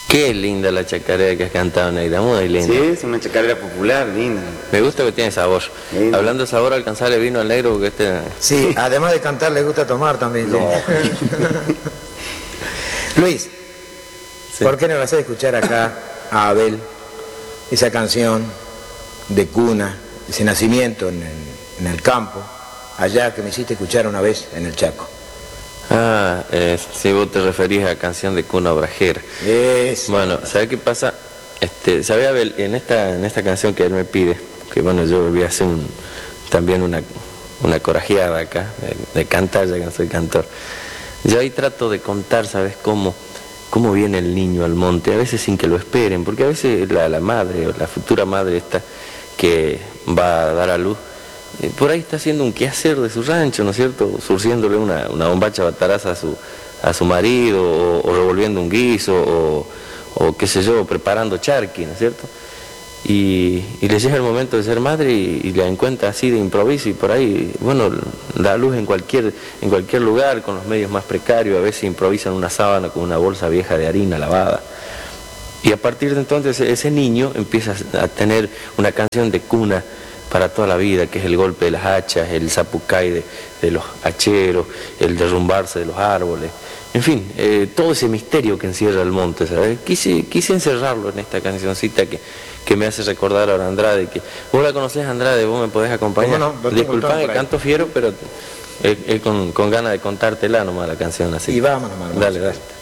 Qué linda la chacarera que has cantado, Neida, muy linda. Sí, es una chacarera popular, linda. Me gusta que tiene sabor. Linda. Hablando de sabor, alcanzarle vino al negro porque este... Sí, además de cantar le gusta tomar también. No. Luis, Sí. ¿por qué no le haces escuchar acá a Abel esa canción de cuna, ese nacimiento en el campo, allá que me hiciste escuchar una vez en el Chaco? Ah, si vos te referís a canción de cuna obrajera. Eso. Bueno, ¿sabes qué pasa? ¿Sabés, Abel? En esta canción que él me pide, que bueno, yo voy a hacer también una corajeada acá, de cantar, ya que no soy cantor. Yo ahí trato de contar, ¿sabes cómo viene el niño al monte? A veces sin que lo esperen, porque a veces la madre o la futura madre esta que va a dar a luz, por ahí está haciendo un quehacer de su rancho, ¿no es cierto? Surciéndole una bombacha bataraza a su marido, o revolviendo un guiso, o qué sé yo, preparando charqui, ¿no es cierto? Y le llega el momento de ser madre y la encuentra así de improviso, y por ahí, bueno, da luz en cualquier lugar, con los medios más precarios. A veces improvisan una sábana con una bolsa vieja de harina lavada. Y a partir de entonces ese niño empieza a tener una canción de cuna para toda la vida, que es el golpe de las hachas, el zapucay de los hacheros, el derrumbarse de los árboles, en fin, todo ese misterio que encierra el monte, ¿sabes? Quise encerrarlo en esta cancioncita que me hace recordar ahora a Andrade, que vos la conocés, Andrade, vos me podés acompañar. ¿Cómo no? Disculpame, canto fiero, pero con ganas de contártela nomás la canción así. Y vámonos, hermano. Dale.